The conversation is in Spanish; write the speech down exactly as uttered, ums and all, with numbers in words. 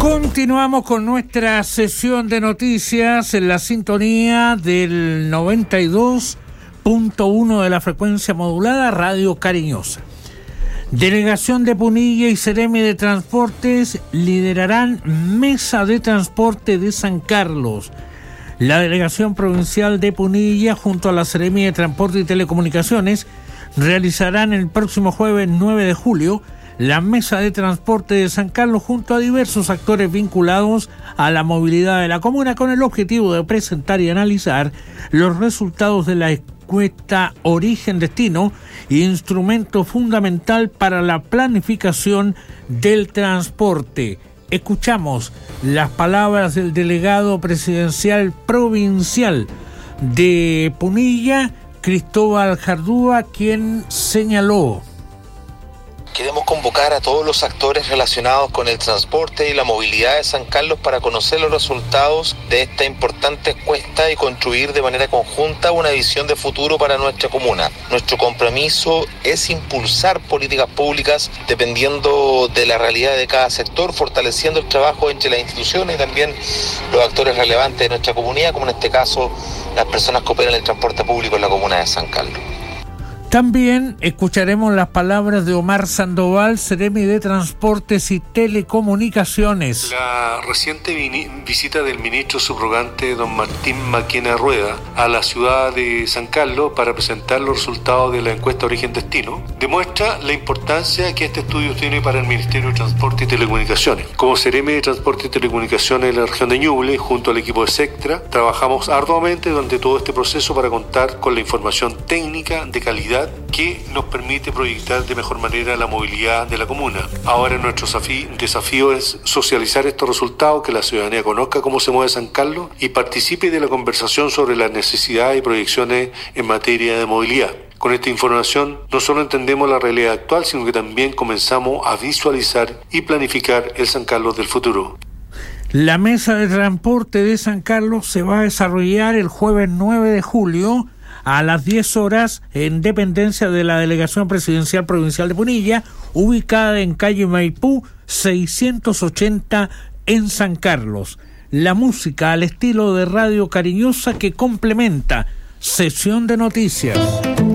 Continuamos con nuestra sesión de noticias en la sintonía del noventa y dos punto uno de la frecuencia modulada Radio Cariñosa. Delegación de Punilla y Seremi de Transportes liderarán Mesa de Transporte de San Carlos. La Delegación Provincial de Punilla junto a la Seremi de Transporte y Telecomunicaciones realizarán el próximo jueves nueve de julio la Mesa de Transporte de San Carlos junto a diversos actores vinculados a la movilidad de la comuna con el objetivo de presentar y analizar los resultados de la encuesta Origen-Destino, instrumento fundamental para la planificación del transporte. Escuchamos las palabras del delegado presidencial provincial de Punilla, Cristóbal Jardúa, quien señaló: queremos convocar a todos los actores relacionados con el transporte y la movilidad de San Carlos para conocer los resultados de esta importante encuesta y construir de manera conjunta una visión de futuro para nuestra comuna. Nuestro compromiso es impulsar políticas públicas dependiendo de la realidad de cada sector, fortaleciendo el trabajo entre las instituciones y también los actores relevantes de nuestra comunidad, como en este caso las personas que operan el transporte público en la comuna de San Carlos. También escucharemos las palabras de Omar Sandoval, Seremi de Transportes y Telecomunicaciones. La reciente vini- visita del ministro subrogante don Martín Maquena Rueda a la ciudad de San Carlos para presentar los resultados de la encuesta Origen-Destino demuestra la importancia que este estudio tiene para el Ministerio de Transporte y Telecomunicaciones. Como Seremi de Transporte y Telecomunicaciones de la región de Ñuble, junto al equipo de Sectra, trabajamos arduamente durante todo este proceso para contar con la información técnica de calidad que nos permite proyectar de mejor manera la movilidad de la comuna. Ahora nuestro desafío es socializar estos resultados, que la ciudadanía conozca cómo se mueve San Carlos y participe de la conversación sobre las necesidades y proyecciones en materia de movilidad. Con esta información no solo entendemos la realidad actual, sino que también comenzamos a visualizar y planificar el San Carlos del futuro. La Mesa de Transporte de San Carlos se va a desarrollar el jueves nueve de julio a las diez horas en dependencia de la Delegación Presidencial Provincial de Punilla, ubicada en calle Maipú seiscientos ochenta en San Carlos. La música al estilo de Radio Cariñosa que complementa sesión de noticias.